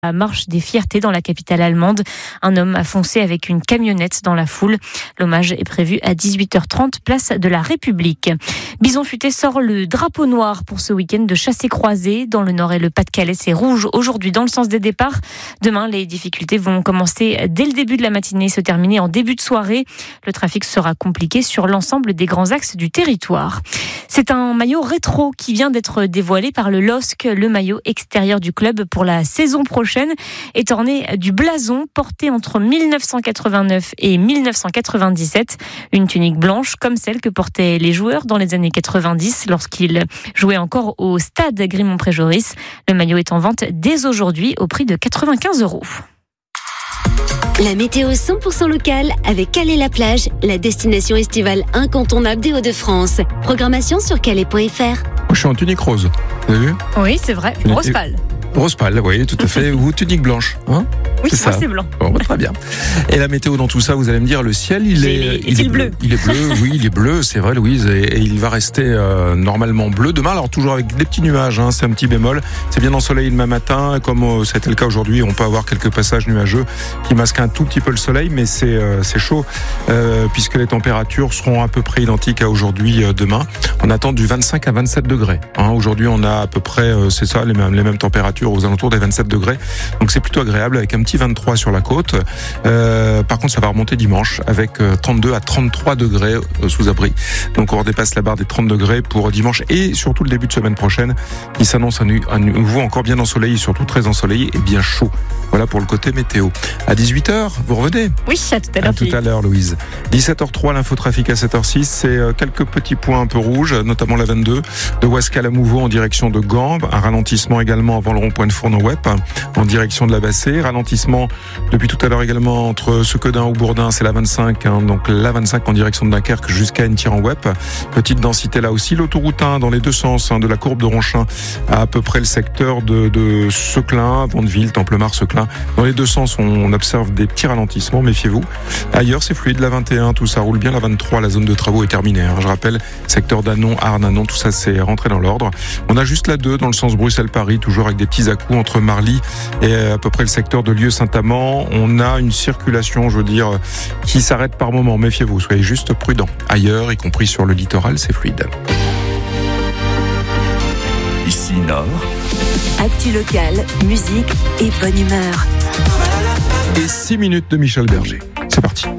La marche des fiertés dans la capitale allemande. Un homme a foncé avec une camionnette dans la foule. L'hommage est prévu à 18h30, place de la République. Bison Futé sort le drapeau noir pour ce week-end de chassé-croisé. Dans le Nord et le Pas-de-Calais, c'est rouge aujourd'hui dans le sens des départs. Demain, les difficultés vont commencer dès le début de la matinée et se terminer en début de soirée. Le trafic sera compliqué sur l'ensemble des grands axes du territoire. C'est un maillot rétro qui vient d'être dévoilé par le LOSC. Le maillot extérieur du club pour la saison prochaine est orné du blason porté entre 1989 et 1997. Une tunique blanche comme celle que portaient les joueurs dans les années 90 lorsqu'ils jouaient encore au stade Grimont-Préjoris. Le maillot est en vente dès aujourd'hui au prix de 95 €. La météo 100% locale avec Calais-la-Plage, la destination estivale incontournable des Hauts-de-France. Programmation sur calais.fr. Je suis en tunique rose, vous avez vu ? Oui, c'est vrai, rose pâle. Rose pâle, oui, tout à fait. Ou tunique blanche, hein ? Oui, c'est ça. C'est blanc. Bon, très bien. Et la météo dans tout ça, vous allez me dire, le ciel, il est bleu. Il est bleu, oui, il est bleu, c'est vrai, Louise, et il va rester normalement bleu demain. Alors toujours avec des petits nuages, hein, c'est un petit bémol. C'est bien ensoleillé demain matin, comme c'était le cas aujourd'hui. On peut avoir quelques passages nuageux qui masquent un tout petit peu le soleil, mais c'est chaud puisque les températures seront à peu près identiques à aujourd'hui, demain. On attend du 25 à 27 degrés. Hein. Aujourd'hui, on a à peu près, c'est ça, les mêmes températures aux alentours des 27 degrés. Donc c'est plutôt agréable avec un petit 23 sur la côte. Par contre, ça va remonter dimanche avec 32 à 33 degrés sous abri. Donc on redépasse la barre des 30 degrés pour dimanche et surtout le début de semaine prochaine qui s'annonce à nouveau encore bien ensoleillé, surtout très ensoleillé et bien chaud. Voilà pour le côté météo. À 18h, vous revenez ? Oui, à tout à l'heure. À tout à l'heure, Louise. 17h03, l'infotrafic à 7h06. C'est quelques petits points un peu rouges, notamment la 22 de Ouascal à Mouveau en direction de Gambes. Un ralentissement également avant le rond-point de Fourneau-Wep en direction de la Bassée. Ralentissement depuis tout à l'heure également entre Sequedin ou Bourdin, c'est la 25. Donc la 25 en direction de Dunkerque jusqu'à Ennes-Tiran-Wep. Petite densité là aussi. L'autoroute 1 dans les deux sens de la courbe de Ronchin à peu près le secteur de Seclin, Vandeville, Templemar, Seclin. Dans les deux sens, on observe des petits ralentissements, méfiez-vous. Ailleurs, c'est fluide. La 21, tout ça roule bien. La 23, la zone de travaux est terminée. Je rappelle, secteur d'Anon, Arnes, Anon, tout ça c'est rentré dans l'ordre. On a juste la 2 dans le sens Bruxelles-Paris, toujours avec des petits à-coups entre Marly et à peu près le secteur de Lieu-Saint-Amand. On a une circulation, je veux dire, qui s'arrête par moment. Méfiez-vous, soyez juste prudents. Ailleurs, y compris sur le littoral, c'est fluide. Ici Nord. Actu locale, musique et bonne humeur. Et 6 minutes de Michel Berger. C'est parti.